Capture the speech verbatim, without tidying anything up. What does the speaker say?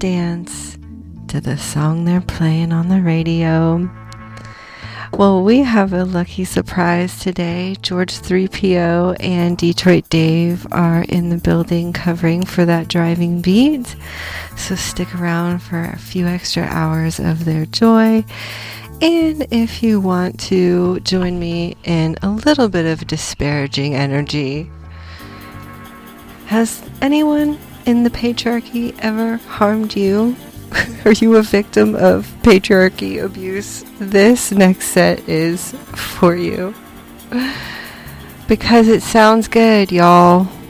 dance to the song they're playing on the radio. Well, we have a lucky surprise today. George three P O and Detroit Dave are in the building covering for that driving beat. So stick around for a few extra hours of their joy. And if you want to join me in a little bit of disparaging energy, has anyone in the patriarchy ever harmed you? Are you a victim of patriarchy abuse? This next set is for you. Because it sounds good, y'all.